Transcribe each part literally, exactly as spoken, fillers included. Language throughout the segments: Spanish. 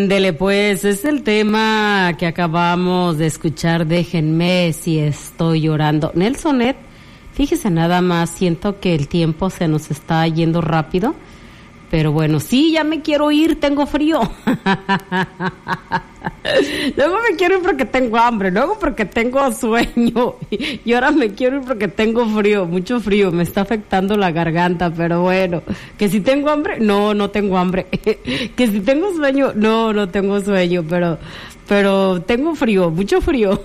Dele pues, es el tema que acabamos de escuchar, déjenme si estoy llorando. Nelsonet, fíjese nada más, siento que el tiempo se nos está yendo rápido, pero bueno, sí, ya me quiero ir, tengo frío. Luego me quiero ir porque tengo hambre, luego porque tengo sueño, y ahora me quiero ir porque tengo frío, mucho frío, me está afectando la garganta, pero bueno, que si tengo hambre, no, no tengo hambre, que si tengo sueño, no, no tengo sueño, pero, pero tengo frío, mucho frío.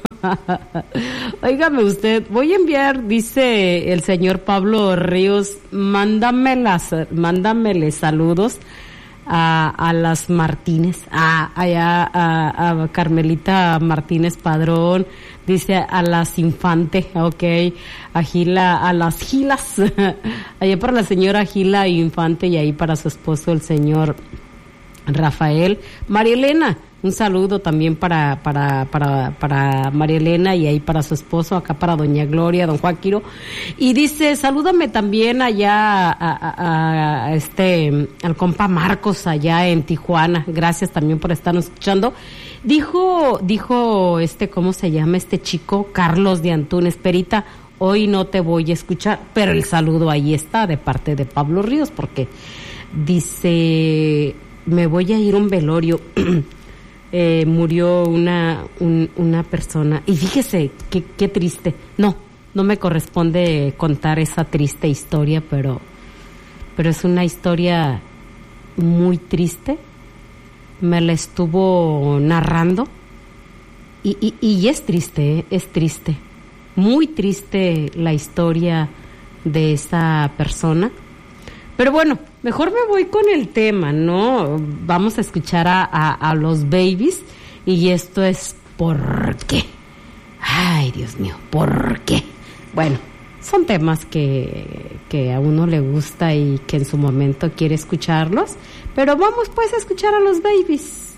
Óigame usted, voy a enviar, dice el señor Pablo Ríos, mándame las, mándamele saludos a, a las Martínez, a, allá a, a Carmelita Martínez Padrón, dice a las Infante, okay, a Gila, a las Gilas, allá para la señora Gila Infante y ahí para su esposo el señor Rafael. María Elena, un saludo también para para para para María Elena y ahí para su esposo, acá para doña Gloria, don Juan Quiro. Y dice, salúdame también allá a, a, a este al compa Marcos allá en Tijuana. Gracias también por estarnos escuchando. Dijo dijo este ¿cómo se llama este chico? Carlos de Antunes, Perita, hoy no te voy a escuchar, pero el saludo ahí está de parte de Pablo Ríos, porque dice, me voy a ir a un velorio. Eh, murió una un, una persona y fíjese qué qué triste. No, no me corresponde contar esa triste historia, pero pero es una historia muy triste. Me la estuvo narrando y y, y es triste, ¿eh? Es triste, muy triste la historia de esa persona. Pero bueno, mejor me voy con el tema, ¿no? Vamos a escuchar a, a, a los Babies y esto es ¿por qué? Ay, Dios mío, ¿por qué? Bueno, son temas que, que a uno le gusta y que en su momento quiere escucharlos, pero vamos pues a escuchar a los Babies.